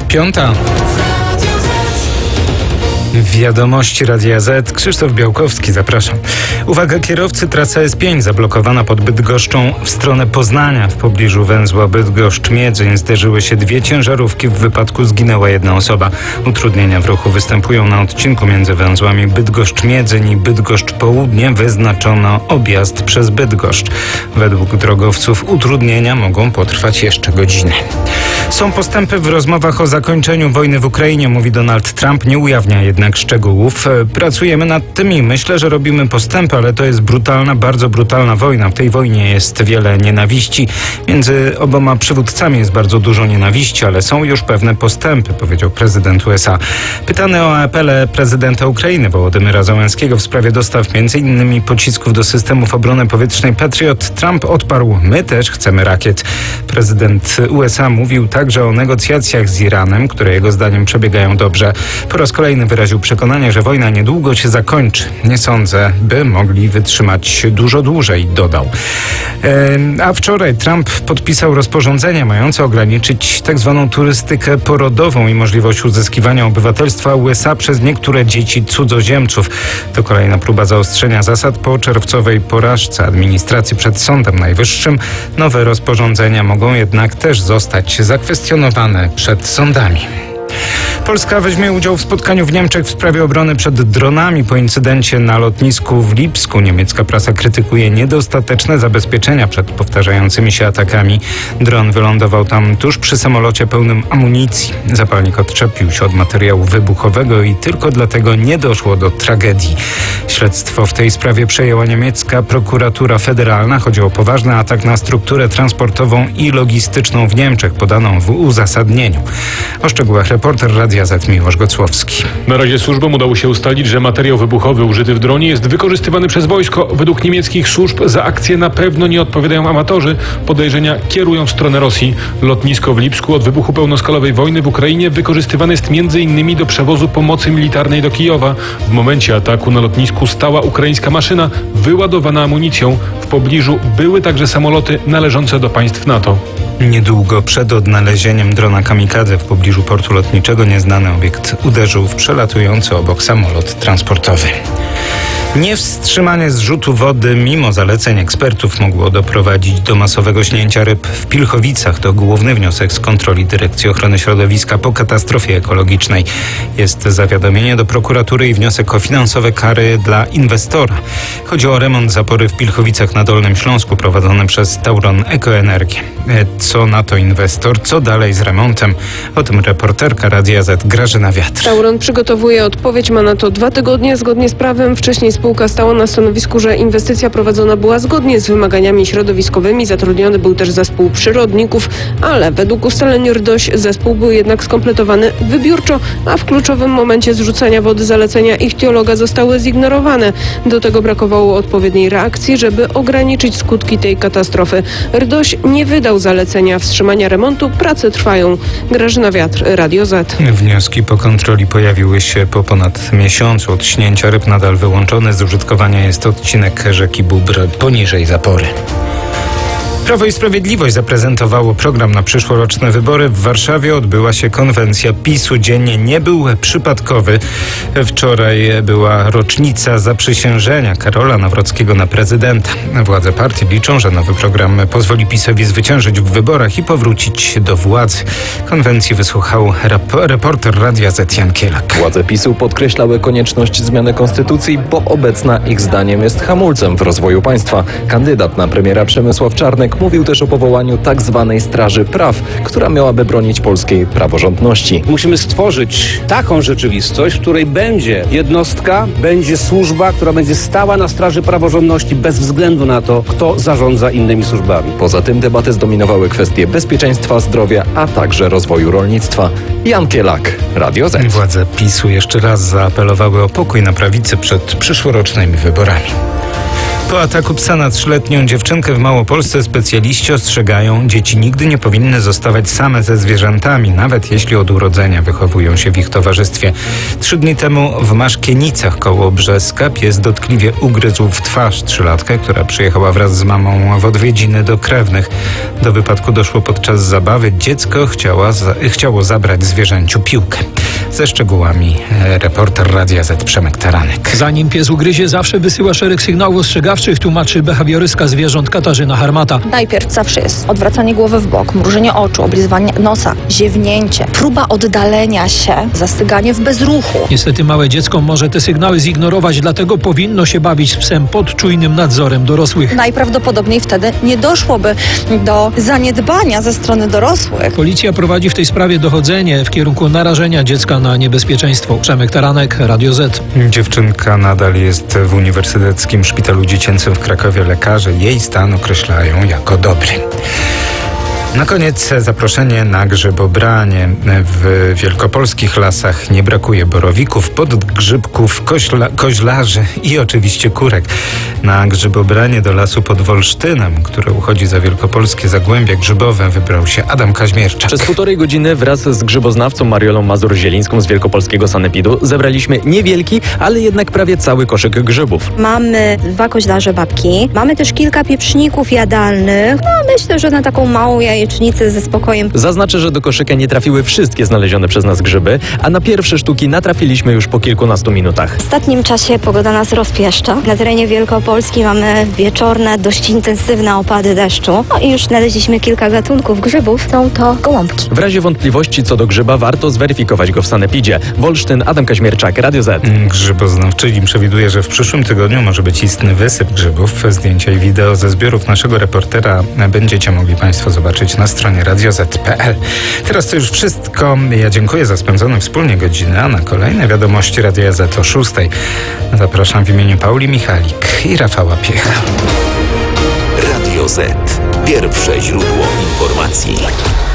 5:00. Wiadomości Radia Z. Krzysztof Białkowski, zapraszam. Uwaga kierowcy, trasa S5 zablokowana pod Bydgoszczą w stronę Poznania. W pobliżu węzła Bydgoszcz-Miedzyn zderzyły się dwie ciężarówki. W wypadku zginęła jedna osoba. Utrudnienia w ruchu występują na odcinku między węzłami Bydgoszcz-Miedzyn i Bydgoszcz-Południe. Wyznaczono objazd przez Bydgoszcz. Według drogowców utrudnienia mogą potrwać jeszcze godzinę. Są postępy w rozmowach o zakończeniu wojny w Ukrainie, mówi Donald Trump. Nie ujawnia jednak szczegółów. Pracujemy nad tym i myślę, że robimy postępy, ale to jest brutalna, bardzo brutalna wojna. W tej wojnie jest wiele nienawiści. Między oboma przywódcami jest bardzo dużo nienawiści, ale są już pewne postępy, powiedział prezydent USA. Pytany o apele prezydenta Ukrainy Wołodymyra Zełenskiego w sprawie dostaw m.in. pocisków do systemów obrony powietrznej Patriot, Trump odparł: my też chcemy rakiet. Prezydent USA mówił także o negocjacjach z Iranem, które jego zdaniem przebiegają dobrze. Po raz kolejny wyraził przekonanie, że wojna niedługo się zakończy. Nie sądzę, by mogli wytrzymać dużo dłużej, dodał. A wczoraj Trump podpisał rozporządzenie mające ograniczyć tzw. turystykę porodową i możliwość uzyskiwania obywatelstwa USA przez niektóre dzieci cudzoziemców. To kolejna próba zaostrzenia zasad po czerwcowej porażce administracji przed Sądem Najwyższym. Nowe rozporządzenia mogą jednak też zostać zakwestionowane przed sądami. Polska weźmie udział w spotkaniu w Niemczech w sprawie obrony przed dronami po incydencie na lotnisku w Lipsku. Niemiecka prasa krytykuje niedostateczne zabezpieczenia przed powtarzającymi się atakami. Dron wylądował tam tuż przy samolocie pełnym amunicji. Zapalnik odczepił się od materiału wybuchowego i tylko dlatego nie doszło do tragedii. Śledztwo w tej sprawie przejęła niemiecka prokuratura federalna. Chodzi o poważny atak na strukturę transportową i logistyczną w Niemczech, podaną w uzasadnieniu. O szczegółach reporter Radia Z Miłosz Gocłowski. Na razie służbom udało się ustalić, że materiał wybuchowy użyty w dronie jest wykorzystywany przez wojsko. Według niemieckich służb za akcję na pewno nie odpowiadają amatorzy. Podejrzenia kierują w stronę Rosji. Lotnisko w Lipsku od wybuchu pełnoskalowej wojny w Ukrainie wykorzystywane jest m.in. do przewozu pomocy militarnej do Kijowa. W momencie ataku na lotnisku stała ukraińska maszyna wyładowana amunicją. W pobliżu były także samoloty należące do państw NATO. Niedługo przed odnalezieniem drona kamikadze w pobliżu portu lotniczego nieznany obiekt uderzył w przelatujący obok samolot transportowy. Niewstrzymanie zrzutu wody mimo zaleceń ekspertów mogło doprowadzić do masowego śnięcia ryb w Pilchowicach. To główny wniosek z kontroli Dyrekcji Ochrony Środowiska po katastrofie ekologicznej. Jest zawiadomienie do prokuratury i wniosek o finansowe kary dla inwestora. Chodzi o remont zapory w Pilchowicach na Dolnym Śląsku prowadzony przez Tauron Ekoenergię. Co na to inwestor? Co dalej z remontem? O tym reporterka Radia Z Grażyna Wiatr. Tauron przygotowuje odpowiedź. Ma na to 2 tygodnie. Zgodnie z prawem wcześniej spółka stała na stanowisku, że inwestycja prowadzona była zgodnie z wymaganiami środowiskowymi. Zatrudniony był też zespół przyrodników, ale według ustaleń RDOŚ zespół był jednak skompletowany wybiórczo, a w kluczowym momencie zrzucania wody zalecenia ichtiologa zostały zignorowane. Do tego brakowało odpowiedniej reakcji, żeby ograniczyć skutki tej katastrofy. RDOŚ nie wydał zalecenia wstrzymania remontu. Prace trwają. Grażyna Wiatr, Radio Z. Wnioski po kontroli pojawiły się po ponad miesiącu od śnięcia ryb. Nadal wyłączony z użytkowania jest odcinek rzeki Bóbr poniżej zapory. Prawo i Sprawiedliwość zaprezentowało program na przyszłoroczne wybory. W Warszawie odbyła się konwencja PiS-u. Dzień nie był przypadkowy. Wczoraj była rocznica zaprzysiężenia Karola Nawrockiego na prezydenta. Władze partii liczą, że nowy program pozwoli PiS-owi zwyciężyć w wyborach i powrócić do władzy. Konwencji wysłuchał reporter Radia Z Jan Kielak. Władze PiS-u podkreślały konieczność zmiany konstytucji, bo obecna ich zdaniem jest hamulcem w rozwoju państwa. Kandydat na premiera Przemysław Czarnek mówił też o powołaniu tak zwanej Straży Praw, która miałaby bronić polskiej praworządności. Musimy stworzyć taką rzeczywistość, w której będzie jednostka, będzie służba, która będzie stała na straży praworządności bez względu na to, kto zarządza innymi służbami. Poza tym debaty zdominowały kwestie bezpieczeństwa, zdrowia, a także rozwoju rolnictwa. Jan Kielak, Radio Z. Władze PiS-u jeszcze raz zaapelowały o pokój na prawicy przed przyszłorocznymi wyborami. Po ataku psa na 3-letnią dziewczynkę w Małopolsce specjaliści ostrzegają, dzieci nigdy nie powinny zostawać same ze zwierzętami, nawet jeśli od urodzenia wychowują się w ich towarzystwie. 3 dni temu w Maszkienicach koło Brzeska pies dotkliwie ugryzł w twarz 3-latkę, która przyjechała wraz z mamą w odwiedziny do krewnych. Do wypadku doszło podczas zabawy. Dziecko chciało zabrać zwierzęciu piłkę. Ze szczegółami reporter Radia Z Przemek Taranek. Zanim pies ugryzie, zawsze wysyła szereg sygnałów ostrzegawczych, tłumaczy behawiorystka zwierząt Katarzyna Harmata. Najpierw zawsze jest odwracanie głowy w bok, mrużenie oczu, oblizywanie nosa, ziewnięcie, próba oddalenia się, zastyganie w bezruchu. Niestety małe dziecko może te sygnały zignorować, dlatego powinno się bawić z psem pod czujnym nadzorem dorosłych. Najprawdopodobniej wtedy nie doszłoby do zaniedbania ze strony dorosłych. Policja prowadzi w tej sprawie dochodzenie w kierunku narażenia dziecka na niebezpieczeństwo. Przemek Taranek, Radio Z. Dziewczynka nadal jest w Uniwersyteckim Szpitalu Dziecięcym w Krakowie. Lekarze jej stan określają jako dobry. Na koniec zaproszenie na grzybobranie. W wielkopolskich lasach nie brakuje borowików, podgrzybków, koźlarzy i oczywiście kurek. Na grzybobranie do lasu pod Wolsztynem, które uchodzi za wielkopolskie Zagłębie Grzybowe, wybrał się Adam Kaźmierczak. Przez 1,5 godziny wraz z grzyboznawcą Mariolą Mazur-Zielińską z wielkopolskiego sanepidu zebraliśmy niewielki, ale jednak prawie cały koszyk grzybów. Mamy 2 koźlarze babki, mamy też kilka pieczników jadalnych. No myślę, że na taką małą jajecznicę ze spokojem. Zaznaczę, że do koszyka nie trafiły wszystkie znalezione przez nas grzyby, a na pierwsze sztuki natrafiliśmy już po kilkunastu minutach. W ostatnim czasie pogoda nas rozpieszcza. Na terenie Wielkopolski mamy wieczorne, dość intensywne opady deszczu. No i już znaleźliśmy kilka gatunków grzybów. Są to gołąbki. W razie wątpliwości co do grzyba warto zweryfikować go w sanepidzie. Wolsztyn, Adam Kaźmierczak, Radio Z. Grzyboznawczyni przewiduje, że w przyszłym tygodniu może być istny wysyp grzybów. Zdjęcia i wideo ze zbiorów naszego reportera będziecie mogli Państwo zobaczyć na stronie radioz.pl. Teraz to już wszystko. Ja dziękuję za spędzoną wspólnie godzinę, a na kolejne wiadomości Radia Z o 6. Zapraszam w imieniu Pauli Michalik i Rafała Piecha. Radio Z. Pierwsze źródło informacji.